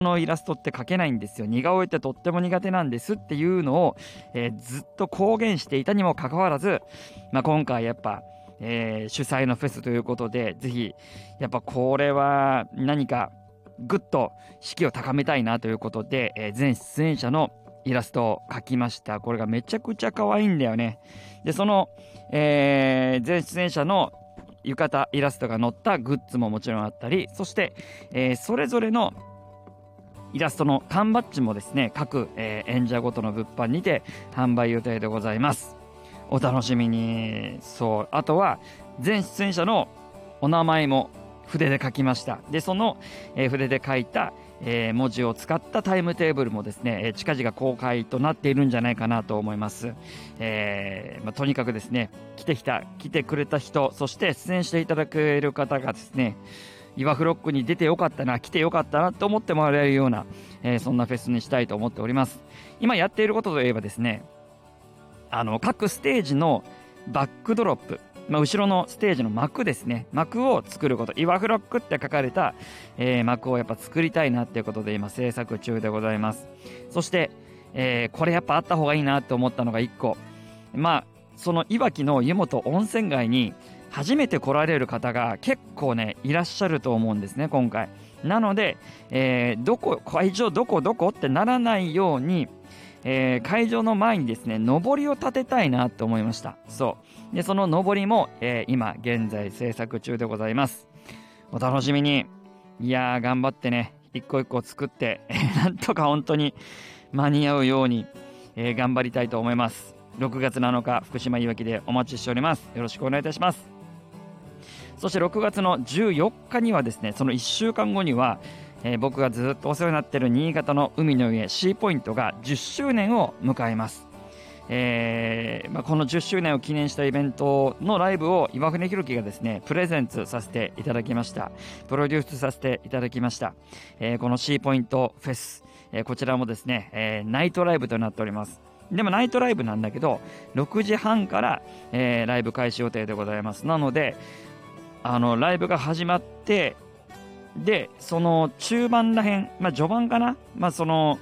のイラストって描けないんですよ。似顔絵ってとっても苦手なんですっていうのを、ずっと公言していたにもかかわらず、今回やっぱ、主催のフェスということで、ぜひやっぱこれは何かぐっと士気を高めたいなということで、全出演者のイラストを描きました。これがめちゃくちゃ可愛いんだよね。でその、全出演者の浴衣イラストが載ったグッズももちろんあったり、そして、それぞれのイラストの缶バッジもですね、各、演者ごとの物販にて販売予定でございます。お楽しみに。そう、あとは全出演者のお名前も筆で書きました。でその、筆で書いた、文字を使ったタイムテーブルもですね、近々公開となっているんじゃないかなと思います。とにかくですね、来てくれた人、そして出演していただける方がですね、岩フロックに出てよかったな、来てよかったなと思ってもらえるような、そんなフェスにしたいと思っております。今やっていることといえばですね、各ステージのバックドロップ、後ろのステージの幕ですね、幕を作ること、岩フロックって書かれた、幕をやっぱ作りたいなっていうことで今制作中でございます。そして、これやっぱあった方がいいなって思ったのが1個、そのいわきの湯本温泉街に初めて来られる方が結構ねいらっしゃると思うんですね今回。なので、会場どこってならないように、会場の前にですね上りを立てたいなと思いました。そうでその上りも、今現在制作中でございます。お楽しみに。いやー頑張ってね一個一個作って、なんとか本当に間に合うように、頑張りたいと思います。6月7日福島いわきでお待ちしております。よろしくお願いいたします。そして6月の14日にはですね、その1週間後には、僕がずっとお世話になっている新潟の海の家 C ポイントが10周年を迎えます。この10周年を記念したイベントのライブを岩船弘樹がですねプレゼンツさせていただきました。プロデュースさせていただきました。この C ポイントフェス、こちらもですね、ナイトライブとなっております。でもナイトライブなんだけど6時半から、ライブ開始予定でございます。なのでライブが始まってでその中盤らへん、序盤かな、その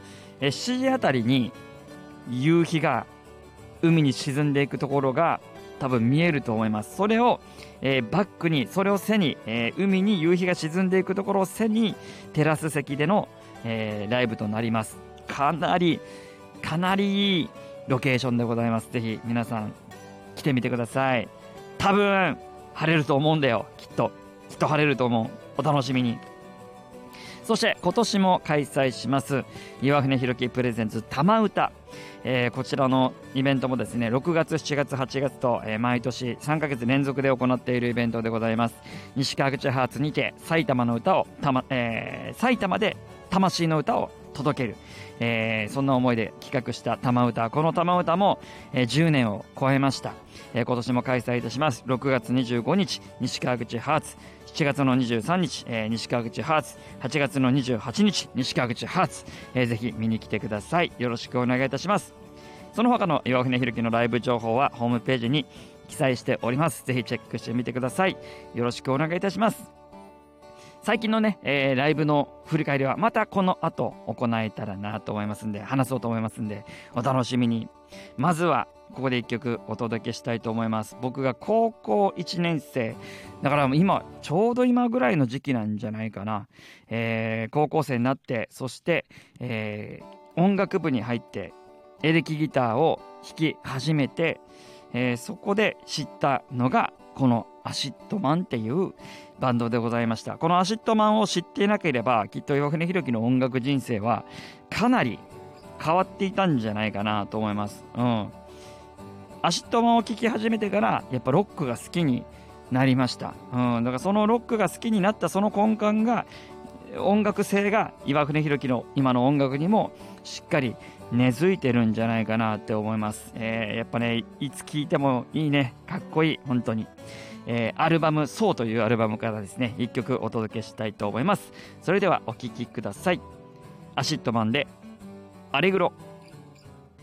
7時あたりに夕日が海に沈んでいくところが多分見えると思います。それを、バックにそれを背に、海に夕日が沈んでいくところを背にテラス席での、ライブとなります。かなりいいロケーションでございます。ぜひ皆さん来てみてください。多分晴れると思うんだよ。きっと晴れると思う。お楽しみに。そして今年も開催します岩船弘樹プレゼンツ玉歌、こちらのイベントもですね6月7月8月と、毎年3ヶ月連続で行っているイベントでございます。西川口ハーツにて埼玉の歌を埼玉で魂の歌を届ける、そんな思いで企画した玉歌。この玉歌も、10年を超えました。今年も開催いたします。6月25日西川口ハーツ、7月の23日、西川口ハーツ、8月の28日西川口ハーツ、ぜひ見に来てください。よろしくお願いいたします。その他の岩船弘樹のライブ情報はホームページに記載しております。ぜひチェックしてみてください。よろしくお願いいたします。最近のね、ライブの振り返りはまたこの後行えたらなと思いますんで、話そうと思いますんでお楽しみに。まずはここで1曲お届けしたいと思います。僕が高校1年生だから今ちょうど今ぐらいの時期なんじゃないかな、高校生になって、そして、音楽部に入ってエレキギターを弾き始めて、そこで知ったのがこのアシッドマンっていうバンドでございました。このアシッドマンを知っていなければきっと岩船弘樹の音楽人生はかなり変わっていたんじゃないかなと思います。アシッドマンを聴き始めてからやっぱロックが好きになりました。だからそのロックが好きになったその根幹が、音楽性が岩船弘樹の今の音楽にもしっかり根付いてるんじゃないかなって思います。やっぱねいつ聴いてもいいね、かっこいい本当に。アルバムソーというアルバムからですね1曲お届けしたいと思います。それではお聴きください。アシッドマンでアレグロ。